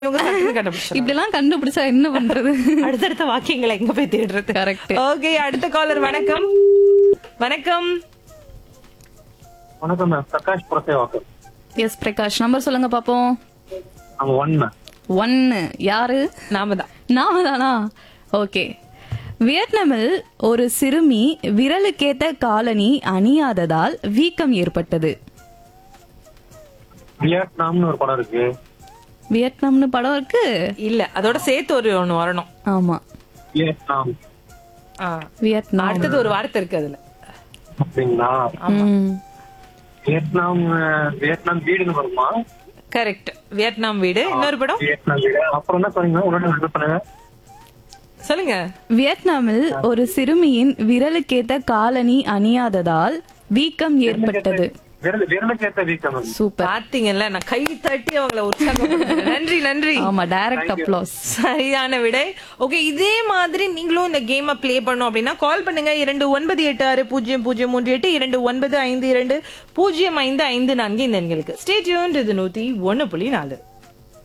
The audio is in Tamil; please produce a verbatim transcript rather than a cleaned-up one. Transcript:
இவங்க டக்குனு கண்டுபிடிச்சிடுறாங்க. இப்படி எல்லாம் கண்டுபிடிச்சா என்ன பண்றது? அடுத்தடுத்த வாக்கியங்களை எங்க போய் தேடுறது? கரெக்ட். ஓகே, அடுத்த காலர். வணக்கம். வணக்கம். வணக்கம் ma'am, Prakash புரசேவாக்கர். S Prakash, number சொல்லுங்க பாப்போம். நம்ம ஒன் மேம். ஒன்னு. யாரு? நாம தான். நாம தானா? ஓகே. வியட்நாமில் ஒரு சிறுமி விரலுக்கேத்த காலணி அணியாததால் வீக்கம் ஏற்பட்டது. வியட்நாம்னு ஒரு படம் இருக்கு. வியட்நாம்னு படம் இருக்கு. இல்ல, அதோட சேர்த்து ஒரு ஒண்ணு வரணும். ஆமா, வியட்நாம் ஆ. வியட்நாம். அடுத்தது ஒரு வார்த்தை இருக்கு அதுல. அப்படிங்களா? ம். வியட்நாம் அஹ், வியட்நாம் வீடுன்னு வருமா? கரெக்ட். வியட்நாம் வீடு. இன்னொரு படம் வியட்நாம் வீடு. அப்புறம் என்ன சொன்னீங்க? உடனே ரிப்பீட் பண்ணுங்க. சொல்லுங்க. வியட்நாமில் ஒரு சிறுமியின் விரலுக்கேத்த காலணி அணியாததால் வீக்கம் ஏற்பட்டது. விரல் விரலுக்கு ஏத்த வீக்கம் மேம். சூப்பர். பாத்தீங்கல்ல, நான் கை தட்டி அவங்கள உற்சாகப்படுத்துறேன். நன்றி நன்றி. ஆமா, டைரக்ட் அப்ளாஸ். சரியான விடை. ஓகே, இதே மாதிரி நீங்களும் இந்த கேமை ப்ளே பண்ணும் அப்படின்னா கால் பண்ணுங்க. இரண்டு ஒன்பது எட்டு ஆறு பூஜ்ஜியம் பூஜ்ஜியம் மூன்று எட்டு இரண்டு ஒன்பது ஐந்து இரண்டு பூஜ்ஜியம் ஐந்து ஐந்து நான்கு இந்த எண்களுக்கு. Stay tuned. இது நூத்தி ஒன்னு புள்ளி நாலு.